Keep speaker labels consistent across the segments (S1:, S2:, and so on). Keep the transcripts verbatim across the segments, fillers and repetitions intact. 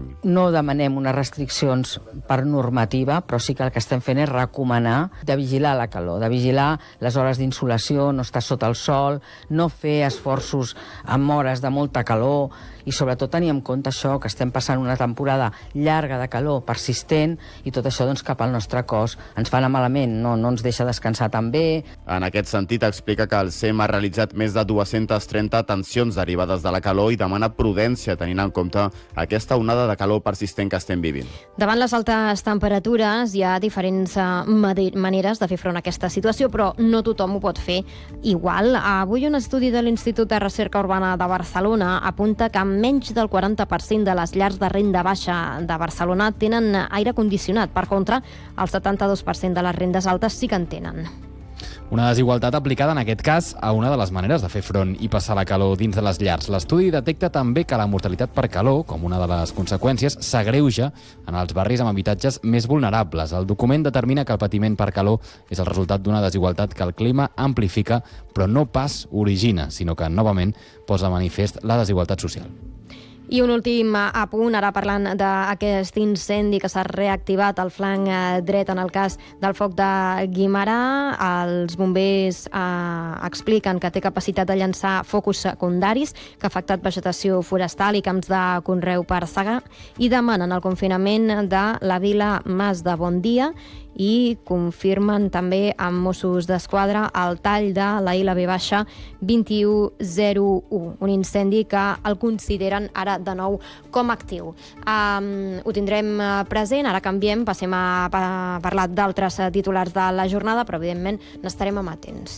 S1: enguany.
S2: No demanem unes restriccions per normativa, però sí que el que estem fent és recomanar de vigilar la calor, de vigilar les hores d'insolació, no estar sota el sol, no fer esforços amb hores de molta calor i sobretot tenir en compte això, que estem passant una temporada llarga de calor, persistent, i tot això doncs, cap al nostre cos ens fa anar malament, no, no ens deixa descansar tan bé.
S1: En aquest sentit, explica que el S E M ha realitzat més de dues-centes trenta atencions derivades de la calor i demana prudència tenint en compte aquesta onada de calor persistent que estem vivint.
S3: Davant les altes temperatures hi ha diferents maneres de fer front a aquesta situació, però no tothom ho pot fer igual. Avui un estudi de l'Institut de Recerca Urbana de Barcelona apunta que menys del quaranta per cent de les llars de renda baixa de Barcelona tenen aire condicionat. Per contra, el setanta-dos per cent de les rendes altes sí que en tenen.
S4: Una desigualtat aplicada, en aquest cas, a una de les maneres de fer front i passar la calor dins de les llars. L'estudi detecta també que la mortalitat per calor, com una de les conseqüències, s'agreuja en els barris amb habitatges més vulnerables. El document determina que el patiment per calor és el resultat d'una desigualtat que el clima amplifica, però no pas origina, sinó que, novament, posa de manifest la desigualtat social.
S3: I un últim apunt, ara parlant d'aquest incendi que s'ha reactivat al flanc dret en el cas del foc de Guimerà. Els bombers eh, expliquen que té capacitat de llançar focus secundaris que ha afectat vegetació forestal i camps de conreu per segar i demanen el confinament de la vila Mas de Bondia i confirmen també amb Mossos d'Esquadra el tall de la I L V baixa vint u zero u, un incendi que el consideren ara de nou com a actiu. Um, ho tindrem present, ara canviem, passem a, a parlar d'altres titulars de la jornada, però evidentment n'estarem amatents.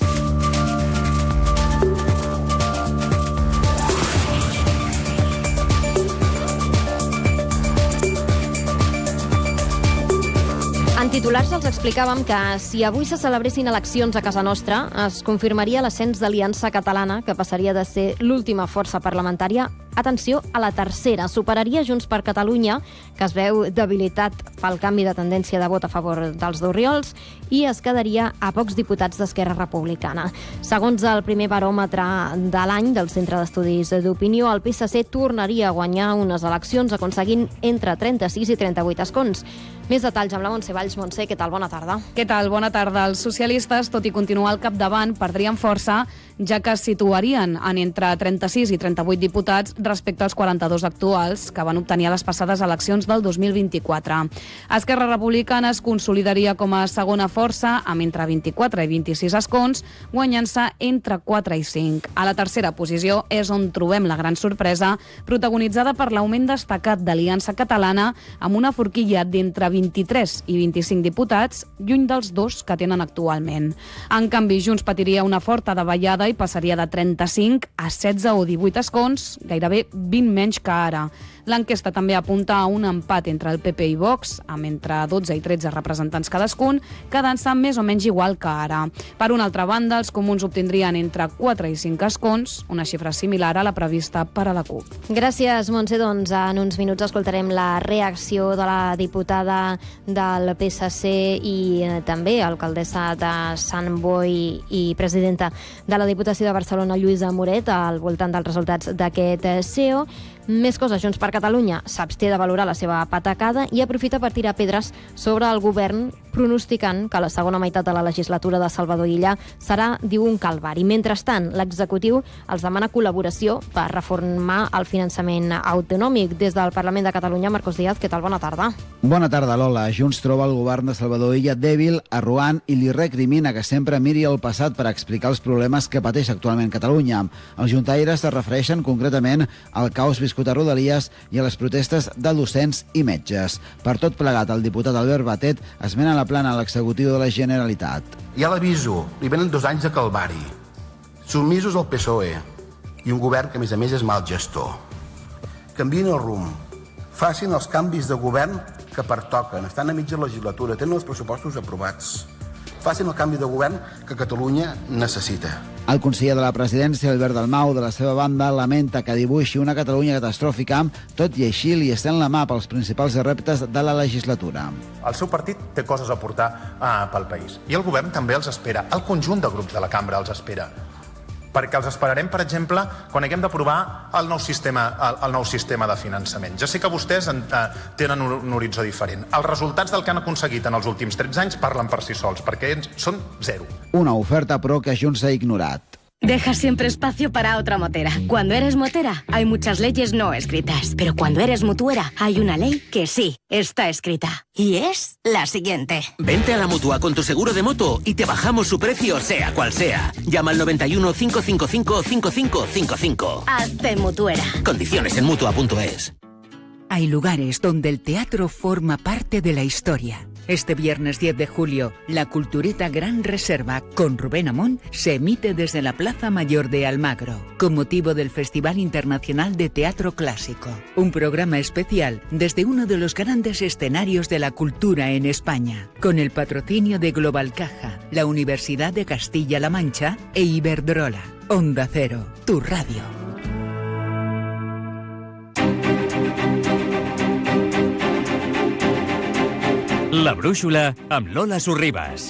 S3: En titulars els explicàvem que si avui se celebressin eleccions a casa nostra es confirmaria l'ascens d'Aliança Catalana, que passaria de ser l'última força parlamentària, atenció, a la tercera. Superaria Junts per Catalunya, que es veu debilitat pel canvi de tendència de vot a favor dels d'Oriols, i es quedaria a pocs diputats d'Esquerra Republicana. Segons el primer baròmetre de l'any del Centre d'Estudis d'Opinió, el P S C tornaria a guanyar unes eleccions aconseguint entre trenta-sis i trenta-vuit escons. Més detalls amb la Montse Valls. Montse, què tal? Bona tarda.
S5: Què tal? Bona tarda. Els socialistes, tot i continuar al capdavant, perdrien força, ja que es situarien en entre trenta-sis i trenta-vuit diputats respecte als quaranta-dos actuals que van obtenir a les passades eleccions del dos mil vint-i-quatre. Esquerra Republicana es consolidaria com a segona força amb entre vint-i-quatre i vint-i-sis escons, guanyant-se entre quatre i cinc. A la tercera posició és on trobem la gran sorpresa, protagonitzada per l'augment destacat d'Aliança Catalana amb una forquilla d'entre vint-i-tres i vint-i-cinc diputats, lluny dels dos que tenen actualment. En canvi, Junts patiria una forta davallada i passaria de trenta-cinc a setze o divuit escons, gairebé vint menys que ara. L'enquesta també apunta a un empat entre el P P i Vox, amb entre dotze i tretze representants cadascun, quedant-se més o menys igual que ara. Per una altra banda, els comuns obtindrien entre quatre i cinc escons, una xifra similar a la prevista per a la CUP.
S3: Gràcies, Montse. Doncs en uns minuts escoltarem la reacció de la diputada del P S C i eh, també alcaldessa de Sant Boi i presidenta de la Diputació de Barcelona, Lluïsa Moret, al voltant dels resultats d'aquest C E O. Més coses. Junts per Catalunya s'absté de valorar la seva patacada i aprofita per tirar pedres sobre el govern, pronosticant que la segona meitat de la legislatura de Salvador Illa serà, diu, un calvari. Mentrestant, l'executiu els demana col·laboració per reformar el finançament autonòmic. Des del Parlament de Catalunya, Marcos Díaz, què tal? Bona tarda.
S6: Bona tarda, Lola. Junts troba el govern de Salvador Illa dèbil, arrogant i li recrimina que sempre miri el passat per explicar els problemes que pateix actualment Catalunya. Els juntaires es refereixen concretament al caos viscut a Rodalies i a les protestes de docents i metges. Per tot plegat, el diputat Albert Batet esmena la plana a l'executiu de la Generalitat.
S7: Ja l'aviso, li venen dos anys de calvari, submisos al P S O E i un govern que, a més a més, és mal gestor. Canvien el rumb, facin els canvis de govern que pertoquen, estan a mitja legislatura, tenen els pressupostos aprovats. Facin el canvi de govern que Catalunya necessita.
S6: El conseller de la presidència, Albert Dalmau, de la seva banda, lamenta que dibuixi una Catalunya catastròfica, tot i així li estén la mà pels principals reptes de la legislatura.
S8: El seu partit té coses a portar ah, pel país. I el govern també els espera. El conjunt de grups de la cambra els espera. perquè els esperarem, per exemple, quan haguem d'aprovar el nou sistema, el, el nou sistema de finançament. Ja sé que vostès en, eh, tenen un, un horitzó diferent. Els resultats del que han aconseguit en els últims tretze anys parlen per si sols, perquè són zero.
S6: Una oferta, però, que Junts ha ignorat.
S9: Deja siempre espacio para otra motera. Cuando eres motera, hay muchas leyes no escritas. Pero cuando eres mutuera, hay una ley que sí está escrita. Y es la siguiente.
S10: Vente a la Mutua con tu seguro de moto y te bajamos su precio, sea cual sea. Llama al noventa y uno, cinco cinco cinco, cinco cinco cinco cinco.
S9: Hazte mutuera.
S10: Condiciones en mutua punto es.
S11: Hay lugares donde el teatro forma parte de la historia. Este viernes diez de julio, la Cultureta Gran Reserva con Rubén Amón se emite desde la Plaza Mayor de Almagro, con motivo del Festival Internacional de Teatro Clásico. Un programa especial desde uno de los grandes escenarios de la cultura en España, con el patrocinio de Global Caja, la Universidad de Castilla-La Mancha e Iberdrola. Onda Cero, tu radio.
S12: La Brúixola amb Lola Sorribas.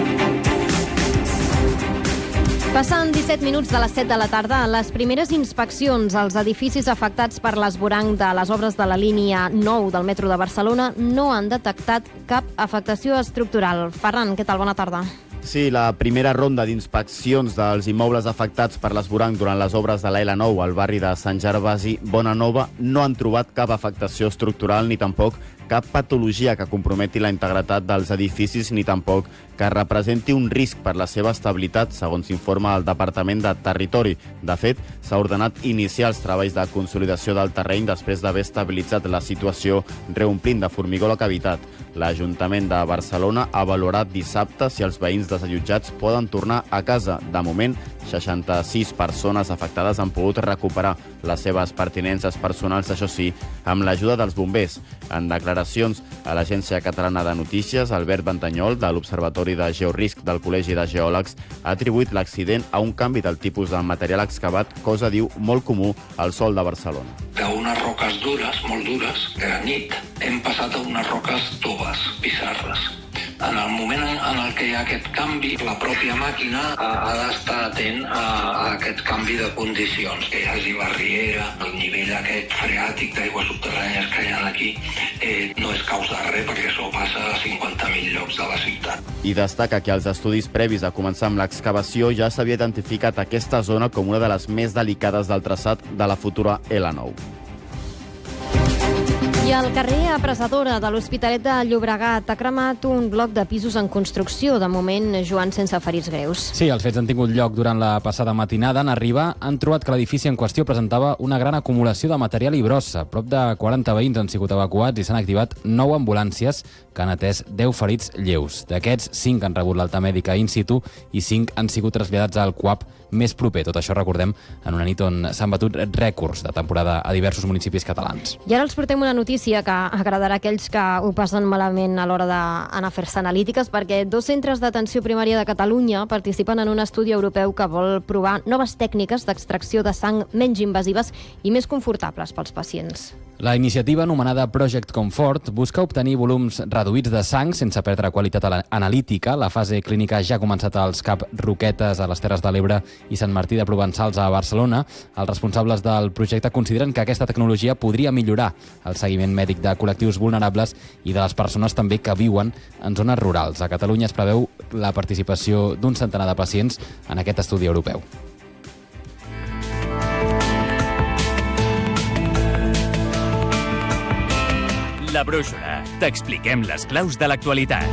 S3: Passant disset minuts de les set de la tarda, les primeres inspeccions als edificis afectats per l'esvoranc de les obres de la línia nou del metro de Barcelona no han detectat cap afectació estructural. Ferran, què tal? Bona tarda.
S1: Sí, la primera ronda d'inspeccions dels immobles afectats per l'esvoranc durant les obres de la L nou al barri de Sant Gervasi, Bonanova, no han trobat cap afectació estructural ni tampoc cap patologia que comprometi la integritat dels edificis ni tampoc que representi un risc per la seva estabilitat, segons informa el Departament de Territori. De fet, s'ha ordenat iniciar els treballs de consolidació del terreny després d'haver estabilitzat la situació reomplint de formigó la cavitat. L'Ajuntament de Barcelona ha valorat dissabte si els veïns desallotjats poden tornar a casa. De moment, seixanta-sis persones afectades han pogut recuperar les seves pertinences personals, això sí, amb l'ajuda dels bombers. En declaracions a l'Agència Catalana de Notícies, Albert Ventanyol, de l'Observatori de Georisc del Col·legi de Geòlegs, ha atribuït l'accident a un canvi del tipus de material excavat, cosa, diu, molt comú al sòl de Barcelona.
S13: D'unes roques dures, molt dures, granit, hem passat a unes roques toves, pissarres. En el moment en el que hi ha aquest canvi, la pròpia màquina ha, ha d'estar atent a, a aquest canvi de condicions, que hi hagi barriera, el nivell aquest freàtic d'aigües subterrànies que hi ha aquí eh, no és causa de res, perquè això passa a cinquanta mil llocs de la ciutat.
S1: I destaca que als estudis previs a començar amb l'excavació ja s'havia identificat aquesta zona com una de les més delicades del traçat de la futura L nou.
S3: I al carrer Apresadora de l'Hospitalet de Llobregat ha cremat un bloc de pisos en construcció. De moment, Joan, sense ferits greus.
S4: Sí, els fets han tingut lloc durant la passada matinada. En arribar, han trobat que l'edifici en qüestió presentava una gran acumulació de material i brossa. Prop de quaranta veïns han sigut evacuats i s'han activat nou ambulàncies que han atès deu ferits lleus. D'aquests, cinc han rebut l'alta mèdica in situ i cinc han sigut traslladats al C U A P més proper. Tot això, recordem, en una nit on s'han batut rècords de temporada a diversos municipis catalans.
S3: I ara els portem una notícia que agradarà a aquells que ho passen malament a l'hora d'anar a fer-se analítiques, perquè dos centres d'atenció primària de Catalunya participen en un estudi europeu que vol provar noves tècniques d'extracció de sang menys invasives i més confortables pels pacients.
S4: La iniciativa, anomenada Project Comfort, busca obtenir volums reduïts de sang sense perdre qualitat analítica. La fase clínica ja ha començat als C A P Roquetes, a les Terres de l'Ebre i Sant Martí de Provençals, a Barcelona. Els responsables del projecte consideren que aquesta tecnologia podria millorar el seguiment mèdic de col·lectius vulnerables i de les persones també que viuen en zones rurals. A Catalunya es preveu la participació d'un centenar de pacients en aquest estudi europeu.
S12: La Brúixola. T'expliquem les claus de l'actualitat.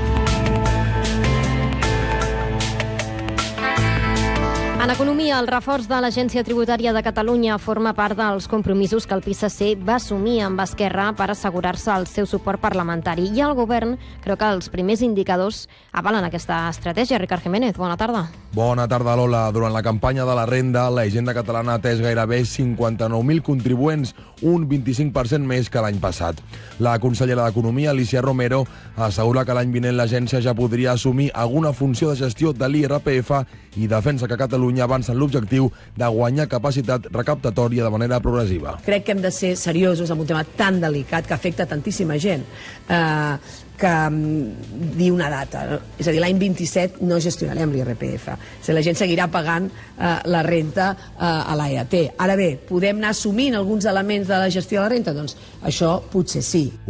S3: En economia, el reforç de l'Agència Tributària de Catalunya forma part dels compromisos que el P S C va assumir amb Esquerra per assegurar-se el seu suport parlamentari. I el govern creu que els primers indicadors avalen aquesta estratègia. Ricard Jiménez, bona tarda.
S14: Bona tarda, Lola. Durant la campanya de la renda, la Hisenda Catalana ha atès gairebé cinquanta-nou mil contribuents, un vint-i-cinc per cent més que l'any passat. La consellera d'Economia, Alicia Romero, assegura que l'any vinent l'agència ja podria assumir alguna funció de gestió de l'I R P F i defensa que Catalunya Catalunya avança en l'objectiu de guanyar capacitat recaptatòria de manera progressiva.
S15: Crec que hem de ser seriosos amb un tema tan delicat que afecta tantíssima gent. Eh, que um, dir una data. No? És a dir, l'any vint-i-set no gestionarem l'I R P F. O sigui, la gent seguirà pagant uh, la renta uh, a l'A E T. Ara bé, podem anar assumint alguns elements de la gestió de la renta? Doncs això potser sí.